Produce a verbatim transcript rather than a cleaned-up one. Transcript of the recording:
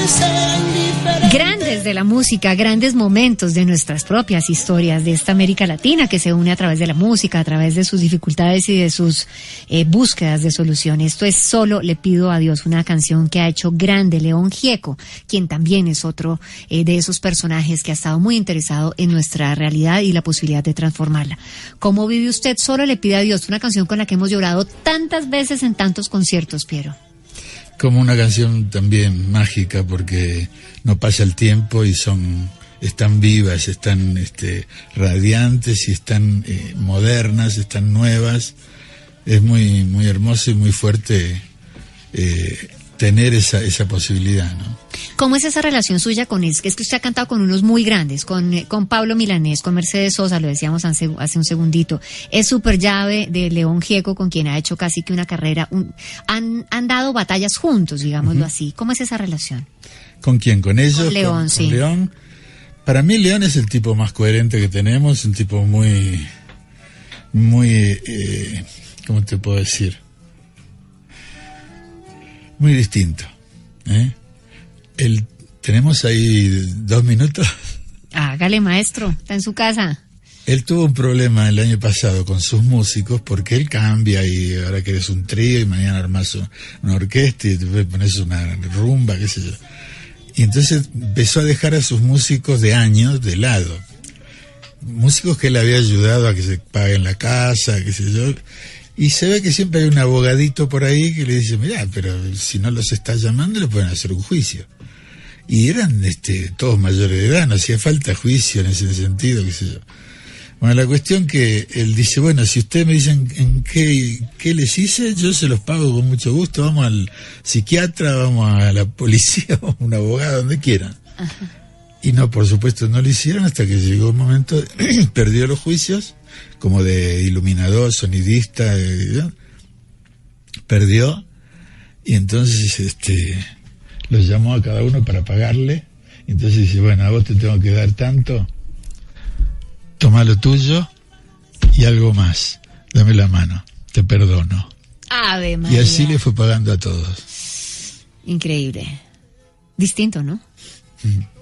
Grandes de la música, grandes momentos de nuestras propias historias de esta América Latina que se une a través de la música, a través de sus dificultades y de sus eh, búsquedas de solución. Esto es Solo le pido a Dios, una canción que ha hecho grande León Gieco, quien también es otro eh, de esos personajes que ha estado muy interesado en nuestra realidad y la posibilidad de transformarla. ¿Cómo vive usted Solo le pide a Dios? Una canción con la que hemos llorado tantas veces en tantos conciertos, Piero. Como una canción también mágica porque no pasa el tiempo y son están vivas, están este, radiantes y están eh, modernas, están nuevas. Es muy muy hermoso y muy fuerte eh, tener esa esa posibilidad, ¿no? ¿Cómo es esa relación suya con él? Es que usted ha cantado con unos muy grandes, con, con Pablo Milanés, con Mercedes Sosa, lo decíamos hace, hace un segundito. Es súper llave de León Gieco, con quien ha hecho casi que una carrera. Un, han, han dado batallas juntos, digámoslo uh-huh. así. ¿Cómo es esa relación? ¿Con quién? ¿Con ellos? Con León, con, sí. Con León. Para mí León es el tipo más coherente que tenemos, un tipo muy, muy, eh, ¿cómo te puedo decir? Muy distinto, ¿eh? El, tenemos ahí dos minutos. Hágale, maestro, está en su casa. Él tuvo un problema el año pasado con sus músicos porque él cambia y ahora querés un trío y mañana armás una orquesta y te pones una rumba, qué sé yo. Y entonces empezó a dejar a sus músicos de años de lado. Músicos que él había ayudado a que se paguen la casa, qué sé yo. Y se ve que siempre hay un abogadito por ahí que le dice, mirá, pero si no los estás llamando le pueden hacer un juicio. Y eran este, todos mayores de edad, no hacía falta juicio en ese sentido, qué sé yo. Bueno, la cuestión que él dice, bueno, si ustedes me dicen en qué, qué les hice, yo se los pago con mucho gusto, vamos al psiquiatra, vamos a la policía, vamos a un abogado, donde quieran. Ajá. Y no, por supuesto, no lo hicieron hasta que llegó un momento, perdió los juicios, como de iluminador, sonidista, ¿no? Perdió, y entonces este los llamó a cada uno para pagarle, y entonces dice, bueno, a vos te tengo que dar tanto, toma lo tuyo y algo más, dame la mano, te perdono. Ave María. Y así le fue pagando a todos. Increíble. Distinto, ¿no? Uh-huh.